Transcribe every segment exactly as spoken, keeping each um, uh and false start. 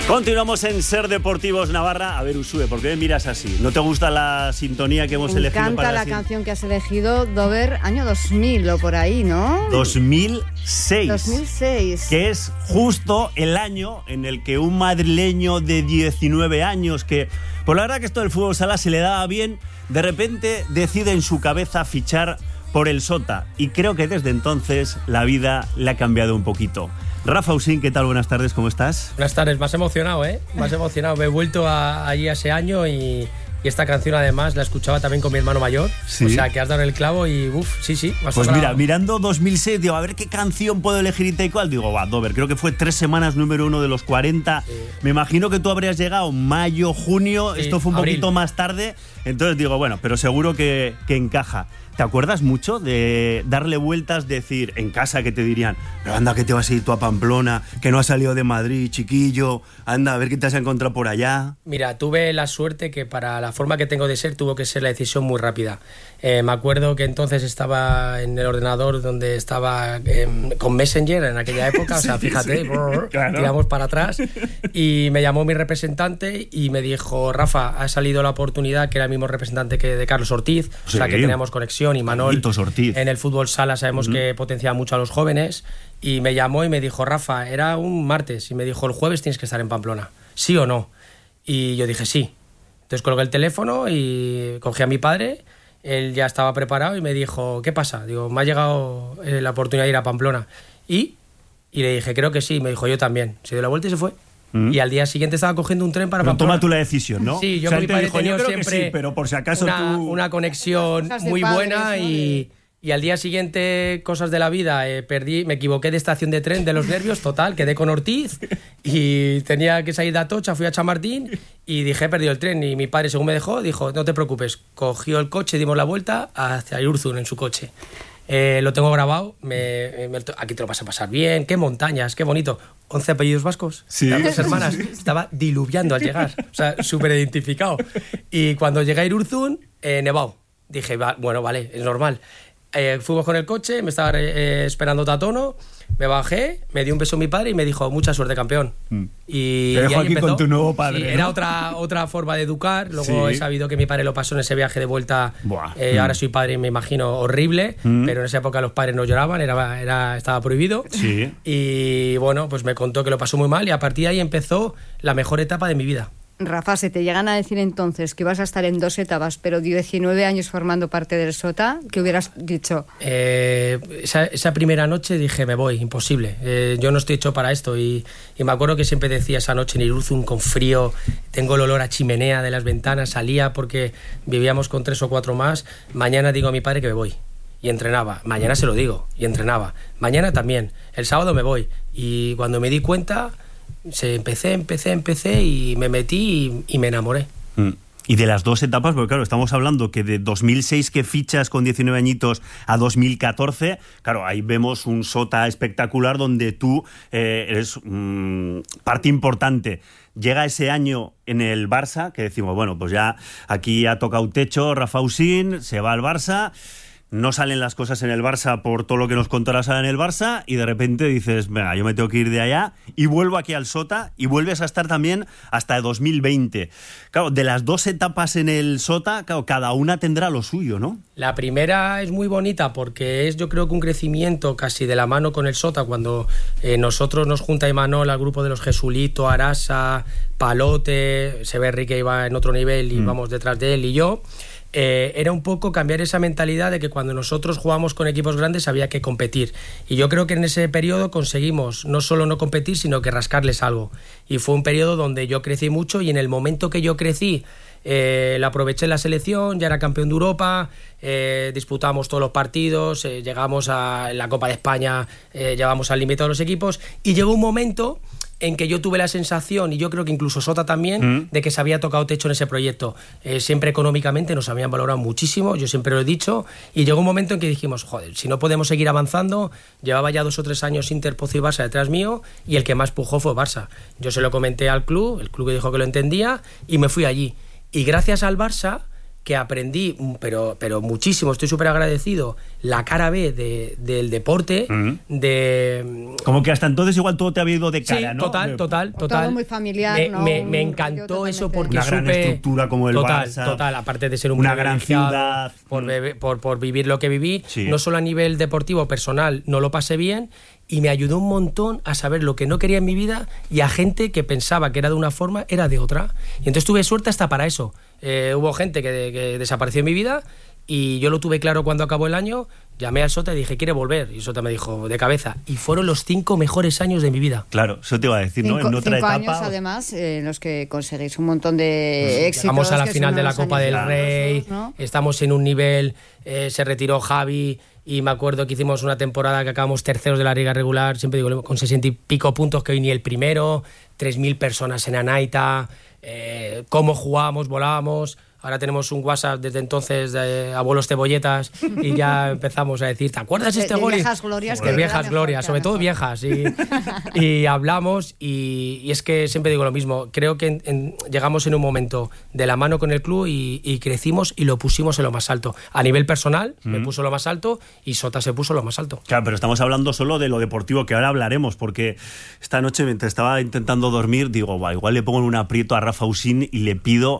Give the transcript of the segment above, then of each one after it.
Continuamos en Ser Deportivos Navarra. A ver, Usue, ¿por qué me miras así? ¿No te gusta la sintonía que hemos me elegido? Me encanta para la la canción que has elegido, Dover, año dos mil o por ahí, ¿no? dos mil seis. dos mil seis. Que es justo el año en el que un madrileño de diecinueve años, que por la verdad que esto del fútbol sala se le daba bien, de repente decide en su cabeza fichar por el Sota. Y creo que desde entonces la vida le ha cambiado un poquito. Rafa Usín, ¿qué tal? Buenas tardes, ¿cómo estás? Buenas tardes, más emocionado, ¿eh? Más emocionado. Me he vuelto a, allí ese año y, y esta canción además la escuchaba también con mi hermano mayor. ¿Sí? O sea, que has dado el clavo y uff, sí, sí. Pues sobrado. Mira, mirando dos mil seis, digo, a ver qué canción puedo elegir y tal y cual. Digo, va, Dover, creo que fue tres semanas número uno de los cuarenta. Sí. Me imagino que tú habrías llegado mayo, junio, sí, esto fue un abril. Poquito más tarde. Entonces digo, bueno, pero seguro que, que encaja. ¿Te acuerdas mucho de darle vueltas, decir en casa que te dirían, pero anda que te vas a ir tú a Pamplona, que no has salido de Madrid, chiquillo, anda a ver qué te has encontrado por allá? Mira, tuve la suerte que para la forma que tengo de ser tuvo que ser la decisión muy rápida. Eh, me acuerdo que entonces estaba en el ordenador donde estaba eh, con Messenger en aquella época, sí, o sea, fíjate, sí, brrr, claro. Tiramos para atrás y me llamó mi representante y me dijo, Rafa, ha salido la oportunidad, que era el mismo representante que de Carlos Ortiz, sí. O sea, que teníamos conexión. Y Manol en el fútbol sala sabemos uh-huh. que potencia mucho a los jóvenes y me llamó y me dijo, Rafa, era un martes y me dijo, el jueves tienes que estar en Pamplona, ¿sí o no? Y yo dije sí. Entonces colgué el teléfono y cogí a mi padre, él ya estaba preparado y me dijo, ¿qué pasa? Digo, me ha llegado eh, la oportunidad de ir a Pamplona y, y le dije, creo que sí, me dijo, yo también. Se dio la vuelta y se fue. Mm. Y al día siguiente estaba cogiendo un tren para pero Pamplona. Toma tú la decisión, ¿no? Sí, yo o sea, con mi padre he tenido yo creo siempre que sí, pero por si acaso una, tú... una conexión muy padres, buena ¿no? y, y al día siguiente, cosas de la vida, eh, perdí, me equivoqué de estación de tren de los nervios, total, quedé con Ortiz y tenía que salir de Atocha, fui a Chamartín y dije, he perdido el tren y mi padre, según me dejó, dijo, no te preocupes, cogió el coche, dimos la vuelta hacia Irurzun en su coche. Eh, lo tengo grabado, me, me, aquí te lo vas a pasar bien, qué montañas, qué bonito. once apellidos vascos, sí. Las dos hermanas, estaba diluviando al llegar, o sea, súper identificado. Y cuando llegué a Irurzun, eh, nevado, dije, va, bueno, vale, es normal. Eh, fuimos con el coche, me estaba eh, esperando Tatono, me bajé, me dio un beso a mi padre y me dijo, mucha suerte, campeón. Mm. Y, te dejo y ahí aquí empezó. Con tu nuevo padre, sí, ¿no? Era otra, otra forma de educar, luego sí. He sabido que mi padre lo pasó en ese viaje de vuelta, eh, mm. ahora soy padre y me imagino horrible, mm. pero en esa época los padres no lloraban, era, era, estaba prohibido. Sí. Y bueno, pues me contó que lo pasó muy mal y a partir de ahí empezó la mejor etapa de mi vida. Rafa, se te llegan a decir entonces que ibas a estar en dos etapas, pero diecinueve años formando parte del Sota, ¿qué hubieras dicho? Eh, esa, esa primera noche dije, me voy, imposible, eh, yo no estoy hecho para esto y, y me acuerdo que siempre decía esa noche en Irurzun con frío, tengo el olor a chimenea de las ventanas, salía porque vivíamos con tres o cuatro más, mañana digo a mi padre que me voy. Y entrenaba, mañana se lo digo, y entrenaba, mañana también, el sábado me voy y cuando me di cuenta... Se empecé, empecé, empecé y me metí y, y me enamoré. Mm. Y de las dos etapas, porque claro, estamos hablando que de dos mil seis que fichas con diecinueve añitos a dos mil catorce, claro, ahí vemos un Sota espectacular donde tú eh, eres mmm, parte importante. Llega ese año en el Barça, que decimos, bueno, pues ya aquí ha tocado techo Rafa Usín, se va al Barça... No salen las cosas en el Barça por todo lo que nos contarás ahora en el Barça y de repente dices, venga, yo me tengo que ir de allá y vuelvo aquí al Sota y vuelves a estar también hasta dos mil veinte. Claro, de las dos etapas en el Sota, claro, cada una tendrá lo suyo, ¿no? La primera es muy bonita porque es yo creo que un crecimiento casi de la mano con el Sota cuando eh, nosotros nos junta Imanol al grupo de los Jesulito, Arasa, Palote, Severri que iba en otro nivel y mm. vamos detrás de él y yo. Eh, era un poco cambiar esa mentalidad de que cuando nosotros jugamos con equipos grandes había que competir y yo creo que en ese periodo conseguimos no solo no competir sino que rascarles algo y fue un periodo donde yo crecí mucho y en el momento que yo crecí eh, la aproveché en la selección, ya era campeón de Europa, eh, disputamos todos los partidos, eh, llegamos a la Copa de España, eh, llevamos al límite de los equipos y llegó un momento en que yo tuve la sensación, y yo creo que incluso Sota también, mm. de que se había tocado techo en ese proyecto. Eh, siempre económicamente nos habían valorado muchísimo, yo siempre lo he dicho, y llegó un momento en que dijimos, joder, si no podemos seguir avanzando, llevaba ya dos o tres años Inter, Pozo y Barça detrás mío, y el que más pujó fue Barça. Yo se lo comenté al club, el club dijo que lo entendía, y me fui allí. Y gracias al Barça, que aprendí, pero, pero muchísimo, estoy súper agradecido, la cara B de, del deporte, uh-huh. de... Como que hasta entonces igual todo te había ido de cara, sí, ¿no? total, total, total. Todo muy familiar, me, ¿no? me, me encantó eso porque una supe... gran estructura como el total, Barça. Total, aparte de ser un una gran ciudad. Por, bebe, por, por vivir lo que viví, sí. no solo a nivel deportivo, personal, no lo pasé bien, y me ayudó un montón a saber lo que no quería en mi vida y a gente que pensaba que era de una forma, era de otra. Y entonces tuve suerte hasta para eso. Eh, hubo gente que, que desapareció en mi vida y yo lo tuve claro cuando acabó el año, llamé al Sota y dije, ¿quiere volver? Y Sota me dijo, de cabeza. Y fueron los cinco mejores años de mi vida. Claro, eso te iba a decir, cinco, ¿no? En otra cinco etapa... años, además, en eh, los que conseguís un montón de éxitos. Llegamos a la final de la Copa del famosos, Rey, ¿no? Estamos en un nivel, eh, se retiró Javi... Y me acuerdo que hicimos una temporada que acabamos terceros de la liga regular, siempre digo, con sesenta y pico puntos, que hoy ni el primero, tres mil personas en Anaita, eh, cómo jugábamos, volábamos. Ahora tenemos un WhatsApp desde entonces de abuelos cebolletas y ya empezamos a decir, ¿te acuerdas de este de, gol? De viejas glorias. De viejas glorias, sobre todo viejas. Y, y hablamos y, y es que siempre digo lo mismo. Creo que en, en, llegamos en un momento de la mano con el club y, y crecimos y lo pusimos en lo más alto. A nivel personal, mm. me puso lo más alto y Sota se puso lo más alto. Claro, pero estamos hablando solo de lo deportivo, que ahora hablaremos, porque esta noche mientras estaba intentando dormir, digo, bah, igual le pongo en un aprieto a Rafa Usín y le pido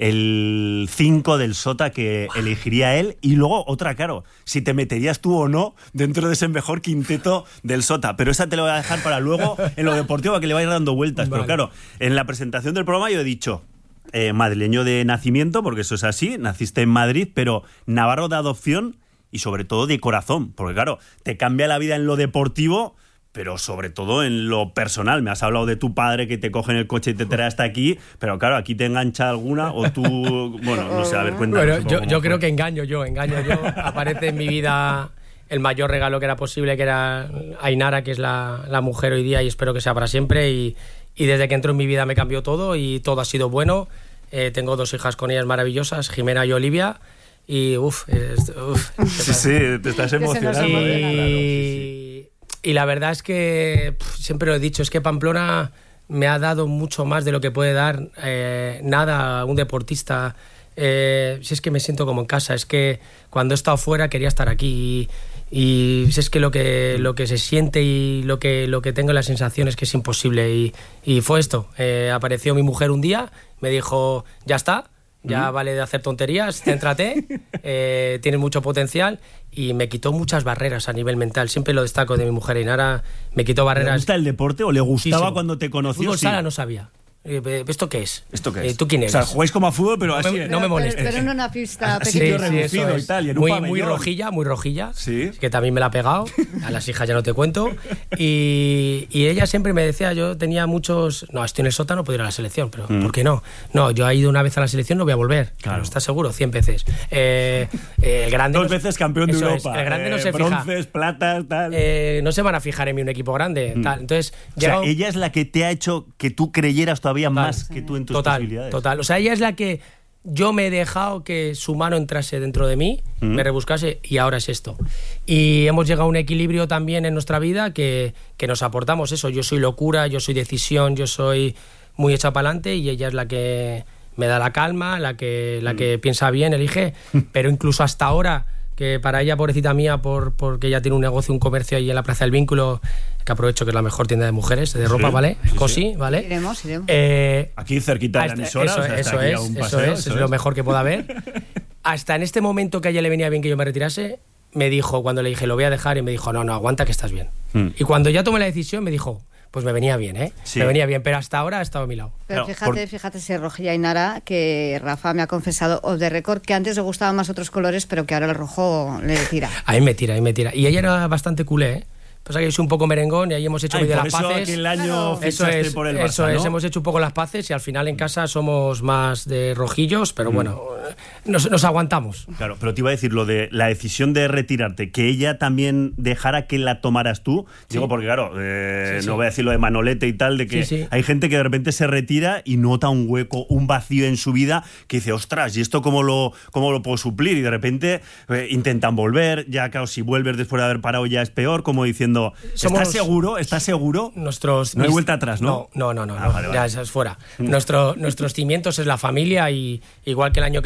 el cinco del Sota que elegiría él, y luego otra, claro, si te meterías tú o no dentro de ese mejor quinteto del Sota, pero esa te lo voy a dejar para luego en lo deportivo, a que le vaya dando vueltas. Vale. Pero claro, en la presentación del programa yo he dicho eh, madrileño de nacimiento, porque eso es así, naciste en Madrid, pero navarro de adopción y sobre todo de corazón, porque claro, te cambia la vida en lo deportivo, pero sobre todo en lo personal. Me has hablado de tu padre que te coge en el coche y te trae hasta aquí, pero claro, aquí te engancha alguna o tú... Bueno, no sé, a ver, cuéntanos. Bueno, yo, yo creo que engaño yo, engaño yo. Aparece en mi vida el mayor regalo que era posible, que era Ainara, que es la, la mujer hoy día y espero que sea para siempre. Y, y desde que entró en mi vida me cambió todo y todo ha sido bueno. Eh, tengo dos hijas con ellas maravillosas, Jimena y Olivia. Y uff, uf, sí, sí, te estás emocionando. Y, claro, sí, sí. Y la verdad es que pff, siempre lo he dicho, es que Pamplona me ha dado mucho más de lo que puede dar eh, nada a un deportista. Eh, si es que me siento como en casa, es que cuando he estado fuera quería estar aquí y, y si es que lo que lo que se siente y lo que lo que tengo la sensación es que es imposible y, y fue esto. Eh, apareció mi mujer un día, me dijo, ya está. Ya vale de hacer tonterías, céntrate, eh, tienes mucho potencial y me quitó muchas barreras a nivel mental. Siempre lo destaco de mi mujer Ainara, me quitó barreras. ¿Le gusta el deporte o le gustaba sí, cuando te conoció? Fútbol sí. sala no sabía. ¿Esto qué es? ¿Esto qué es? Eh, ¿Tú quién eres? O sea, jugáis como a fútbol, pero no así... Me, no me molestes. Pero en una pista así pequeña. Sí, reducido y tal, y en un muy, muy rojilla, muy rojilla. Sí. Que también me la ha pegado. A las hijas ya no te cuento. Y, y ella siempre me decía, yo tenía muchos... No, estoy en el Sota, no puedo ir a la selección, pero mm. ¿por qué no? No, yo he ido una vez a la selección, no voy a volver. Claro. ¿Estás seguro? Cien veces. Eh, eh, el grande Dos no, veces campeón de Europa. Es, el grande eh, no se bronces, fija. platas, tal... Eh, no se van a fijar en mí un equipo grande. Mm. Tal. Entonces, o sea, ella es la que te ha hecho que tú creyeras todavía total, más que tú en tus total, posibilidades. Total, o sea, ella es la que yo me he dejado que su mano entrase dentro de mí, mm. me rebuscase y ahora es esto. Y hemos llegado a un equilibrio también en nuestra vida que, que nos aportamos eso. Yo soy locura, yo soy decisión, yo soy muy hecha para adelante y ella es la que me da la calma, la que, la mm. que piensa bien, elige, pero incluso hasta ahora... que para ella, pobrecita mía, por, porque ella tiene un negocio, un comercio ahí en la Plaza del Vínculo, que aprovecho que es la mejor tienda de mujeres, de ropa, sí, ¿vale? Sí, Cosi, sí. ¿vale? Iremos, iremos. Eh, aquí cerquita de la emisora, eso, o sea, eso es, eso paseo, es, eso es lo mejor que pueda haber. Hasta en este momento que a ella le venía bien que yo me retirase, me dijo, cuando le dije, lo voy a dejar, y me dijo, no, no, aguanta que estás bien. Hmm. Y cuando ya tomé la decisión, me dijo... Pues me venía bien, ¿eh? Sí. Me venía bien, pero hasta ahora ha estado a mi lado. Pero fíjate, fíjate, ese rojilla Ainara, que Rafa me ha confesado off the record que antes le gustaban más otros colores, pero que ahora el rojo le tira. A mí me tira, a mí me tira. Y ella era bastante culé, ¿eh? Pasa que yo soy un poco merengón y ahí hemos hecho Ay, medio por las eso paces. aquel año claro. Eso es, por el Barça, eso es, ¿no? hemos hecho un poco las paces y al final en casa somos más de rojillos, pero mm. bueno, nos, nos aguantamos. Claro, pero te iba a decir lo de la decisión de retirarte, que ella también dejara que la tomaras tú. Sí. Digo, porque claro, eh, sí, sí. no voy a decir lo de Manolete y tal, de que sí, sí. hay gente que de repente se retira y nota un hueco, un vacío en su vida, que dice, ostras, ¿y esto cómo lo, cómo lo puedo suplir? Y de repente eh, intentan volver, ya claro, si vuelves después de haber parado ya es peor, como diciendo, somos... ¿estás seguro? ¿Estás seguro? Nuestros, no hay vuelta atrás, ¿no? No, no, no, no, ah, no. Vale, vale. Ya eso es fuera. Nuestro, nuestros cimientos es la familia y igual que el año que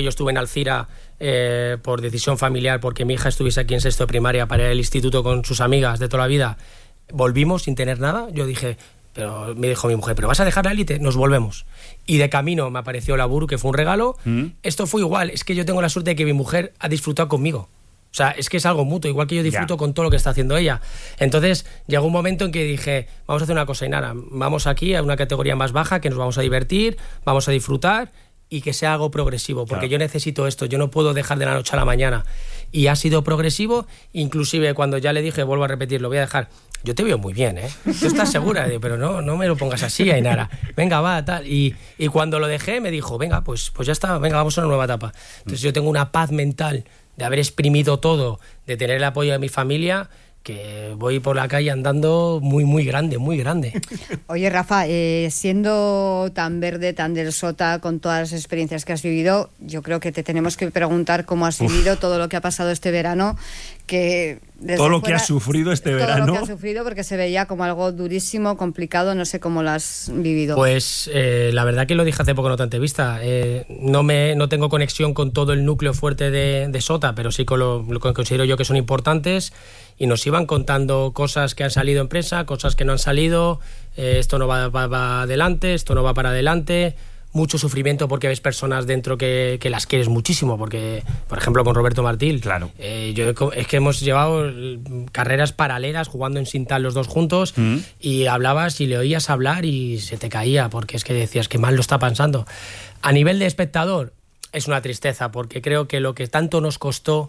que yo estuve en Alcira eh, por decisión familiar, porque mi hija estuviese aquí en sexto de primaria para ir al instituto con sus amigas de toda la vida, volvimos sin tener nada. Yo dije, pero me dijo mi mujer, ¿pero vas a dejar la élite? Nos volvemos. Y de camino me apareció la Buru, que fue un regalo. Mm. Esto fue igual, es que yo tengo la suerte de que mi mujer ha disfrutado conmigo. O sea, es que es algo mutuo, igual que yo disfruto yeah. con todo lo que está haciendo ella. Entonces, llegó un momento en que dije, vamos a hacer una cosa, Ainara, vamos aquí a una categoría más baja, que nos vamos a divertir, vamos a disfrutar y que sea algo progresivo, porque claro. yo necesito esto, yo no puedo dejar de la noche a la mañana. Y ha sido progresivo, inclusive cuando ya le dije, vuelvo a repetir, lo voy a dejar, yo te veo muy bien, ¿eh? ¿Tú estás segura? Digo, pero no, no me lo pongas así, Ainara. Venga, va, tal. Y, y cuando lo dejé, me dijo, venga, pues, pues ya está, venga, vamos a una nueva etapa. Entonces yo tengo una paz mental de haber exprimido todo, de tener el apoyo de mi familia, que voy por la calle andando muy, muy grande, muy grande. Oye, Rafa, eh, siendo tan verde, tan del Sota, con todas las experiencias que has vivido, yo creo que te tenemos que preguntar cómo has vivido Uf. todo lo que ha pasado este verano, que... Todo lo fuera, que has sufrido este todo verano. Todo lo que has sufrido, porque se veía como algo durísimo, complicado, no sé cómo lo has vivido. Pues eh, la verdad que lo dije hace poco en otra entrevista, eh, no, me, no tengo conexión con todo el núcleo fuerte de, de Sota, pero sí con lo, lo que considero yo que son importantes, y nos iban contando cosas que han salido en prensa, cosas que no han salido, eh, esto no va, va, va adelante, esto no va para adelante. Mucho sufrimiento porque ves personas dentro que, que las quieres muchísimo, porque, por ejemplo, con Roberto Martín, claro. eh, yo, es que hemos llevado carreras paralelas jugando en Sintal los dos juntos, mm. y hablabas y le oías hablar y se te caía, porque es que decías que mal lo está pensando. A nivel de espectador es una tristeza, porque creo que lo que tanto nos costó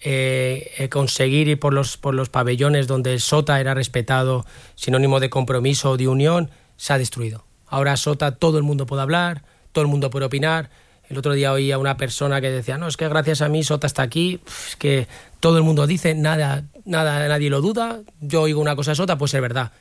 eh, conseguir ir por los, por los pabellones donde el Sota era respetado, sinónimo de compromiso o de unión, se ha destruido. Ahora Sota todo el mundo puede hablar, todo el mundo puede opinar. El otro día oí a una persona que decía, no, es que gracias a mí Sota está aquí, es que todo el mundo dice, nada, nada, nadie lo duda, yo oigo una cosa de Sota, pues es verdad.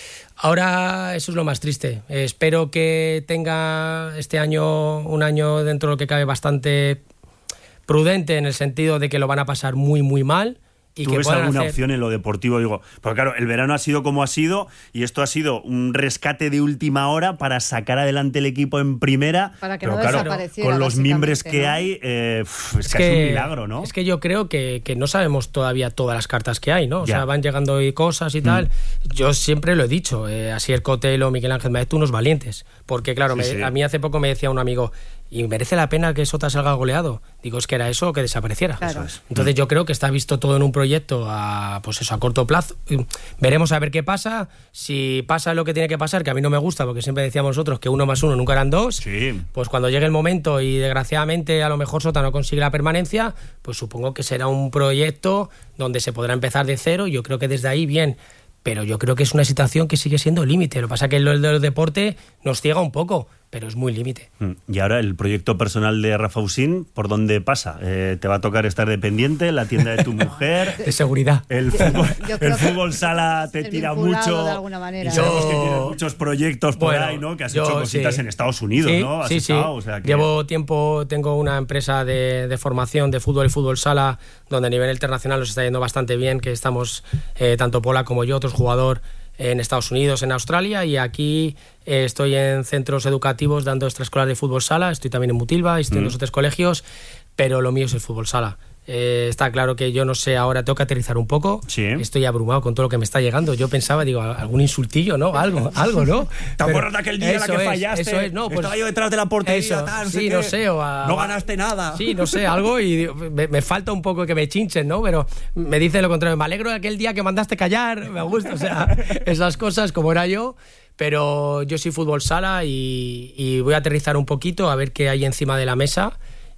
Ahora eso es lo más triste. Eh, espero que tenga este año un año dentro de lo que cabe bastante prudente, en el sentido de que lo van a pasar muy, muy mal. ¿Tú que ves alguna hacer... opción en lo deportivo? Digo, porque claro, el verano ha sido como ha sido, y esto ha sido un rescate de última hora para sacar adelante el equipo en primera. Para que pero no claro, desapareciera, con los mimbres que ¿no? hay, eh, es, es que, que es un milagro, ¿no? Es que yo creo que, que no sabemos todavía todas las cartas que hay, ¿no? O ya. sea, van llegando hoy cosas y tal. Mm. Yo siempre lo he dicho, eh, Asier Cotelo, Miguel Ángel Maeztu, unos valientes. Porque claro, sí, me, sí. a mí hace poco me decía un amigo, ¿y merece la pena que Sota salga goleado? Digo, es que era eso o que desapareciera. Claro. Eso es. Entonces yo creo que está visto todo en un proyecto a, pues eso, a corto plazo. Veremos a ver qué pasa. Si pasa lo que tiene que pasar, que a mí no me gusta, porque siempre decíamos nosotros que uno más uno nunca eran dos, sí. pues cuando llegue el momento y desgraciadamente a lo mejor Sota no consigue la permanencia, pues supongo que será un proyecto donde se podrá empezar de cero. Yo creo que desde ahí bien. Pero yo creo que es una situación que sigue siendo límite. Lo que pasa es que el del deporte nos ciega un poco, pero es muy límite. Y ahora el proyecto personal de Rafa Usín, ¿por dónde pasa? Eh, ¿Te va a tocar estar dependiente? ¿La tienda de tu mujer? De seguridad. El fútbol, el fútbol sala te tira mucho. De alguna manera. Y sabemos yo... que tienes muchos proyectos por bueno, ahí, ¿no? Que has yo, hecho cositas sí. en Estados Unidos, sí, ¿no? Has sí, estado, sí. O sea que... Llevo tiempo, tengo una empresa de, de formación de fútbol y fútbol sala, donde a nivel internacional nos está yendo bastante bien, que estamos, eh, tanto Pola como yo, otro jugador, en Estados Unidos, en Australia, y aquí eh, estoy en centros educativos dando extraescolar de fútbol sala, estoy también en Mutilva, estoy en mm. dos o tres colegios, pero lo mío es el fútbol sala. Eh, está claro que yo no sé, ahora tengo que aterrizar un poco, sí. Estoy abrumado con todo lo que me está llegando. Yo pensaba, digo, algún insultillo, ¿no? Algo, algo, ¿no? ¿Te acuerdas de aquel día en la que es, fallaste? Eso es, no, pues, estaba yo detrás de la portería, eso, tal, no sí, sé no qué. sé, o a, no ganaste nada. Sí, no sé, algo, y me, me falta un poco que me chinchen, ¿no? Pero me dice lo contrario, me alegro de aquel día que mandaste callar, me gusta, o sea, esas cosas como era yo. Pero yo soy fútbol sala y, y voy a aterrizar un poquito a ver qué hay encima de la mesa.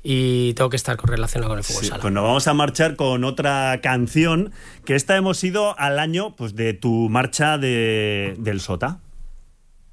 Y tengo que estar relacionado con el fútbol sí, sala. Pues nos vamos a marchar con otra canción, que esta hemos ido al año pues de tu marcha de, del Sota.